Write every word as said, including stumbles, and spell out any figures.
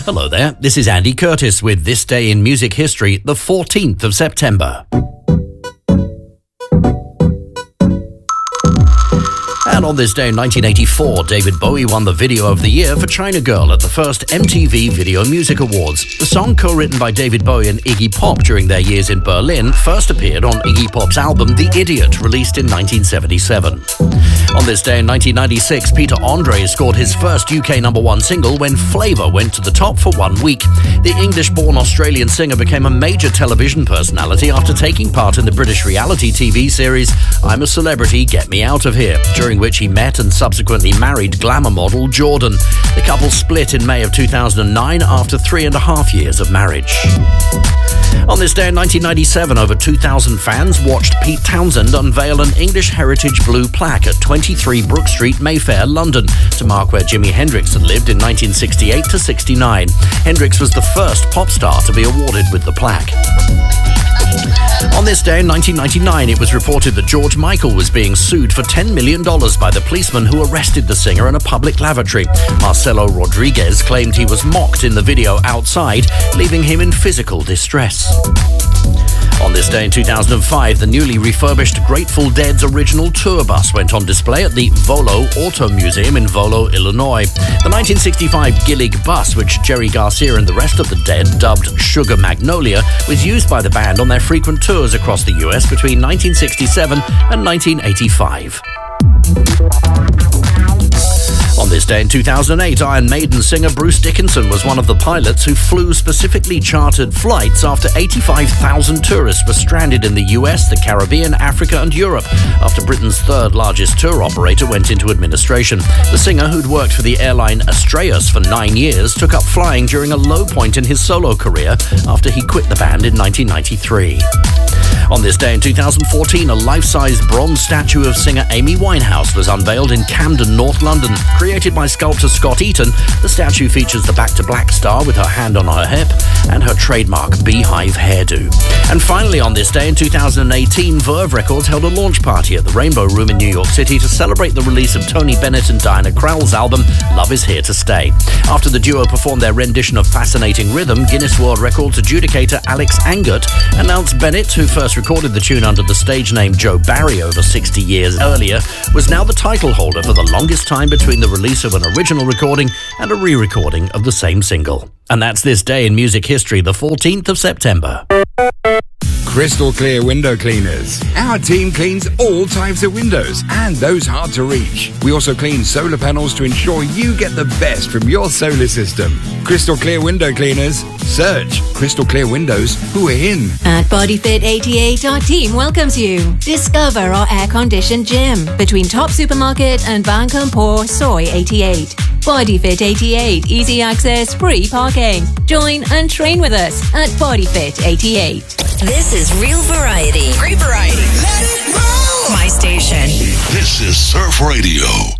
Hello there, this is Andy Curtis with This Day in Music History, the fourteenth of September. And on this day in nineteen eighty-four, David Bowie won the Video of the Year for China Girl at the first M T V Video Music Awards. The song, co-written by David Bowie and Iggy Pop during their years in Berlin, first appeared on Iggy Pop's album The Idiot, released in nineteen seventy-seven. On this day in nineteen ninety-six, Peter Andre scored his first U K number one single when Flavour went to the top for one week. The English-born Australian singer became a major television personality after taking part in the British reality T V series I'm a Celebrity, Get Me Out of Here, during which he met and subsequently married glamour model Jordan. The couple split in May of two thousand nine after three and a half years of marriage. On this day in nineteen ninety-seven, over two thousand fans watched Pete Townsend unveil an English Heritage Blue plaque at twenty-three Brook Street, Mayfair, London, to mark where Jimi Hendrix had lived in nineteen sixty-eight to sixty-nine. Hendrix was the first pop star to be awarded with the plaque. On this day in nineteen ninety-nine, it was reported that George Michael was being sued for ten million dollars by the policeman who arrested the singer in a public lavatory. Marcelo Rodriguez claimed he was mocked in the video outside, leaving him in physical distress. On this day in two thousand five, the newly refurbished Grateful Dead's original tour bus went on display at the Volo Auto Museum in Volo, Illinois. The nineteen sixty-five Gillig bus, which Jerry Garcia and the rest of the Dead dubbed Sugar Magnolia, was used by the band on their frequent tours across the U S between nineteen sixty-seven and nineteen eighty-five. On this day in two thousand eight, Iron Maiden singer Bruce Dickinson was one of the pilots who flew specifically chartered flights after eighty-five thousand tourists were stranded in the U S, the Caribbean, Africa and Europe after Britain's third largest tour operator went into administration. The singer, who'd worked for the airline Astraeus for nine years, took up flying during a low point in his solo career after he quit the band in nineteen ninety-three. On this day in two thousand fourteen, a life-size bronze statue of singer Amy Winehouse was unveiled in Camden, North London. Created by sculptor Scott Eaton, the statue features the Back to Black star with her hand on her hip and her trademark beehive hairdo. And finally, on this day in two thousand eighteen, Verve Records held a launch party at the Rainbow Room in New York City to celebrate the release of Tony Bennett and Diana Krall's album Love Is Here to Stay. After the duo performed their rendition of Fascinating Rhythm, Guinness World Records adjudicator Alex Angert announced Bennett, who first recorded the tune under the stage name Joe Barry over sixty years earlier, was now the title holder for the longest time between the release of an original recording and a re-recording of the same single. And that's This Day in Music History, the fourteenth of September. Crystal Clear Window Cleaners. Our team cleans all types of windows and those hard to reach. We also clean solar panels to ensure you get the best from your solar system. Crystal Clear Window Cleaners. Search Crystal Clear Windows. Who are in? At BodyFit eighty-eight, our team welcomes you. Discover our air-conditioned gym between Top Supermarket and Bankampur Soy eighty-eight. BodyFit eighty-eight, easy access, free parking. Join and train with us at BodyFit eighty-eight. This is Real Variety. Great variety. Let it roll. My station. This is Surf Radio.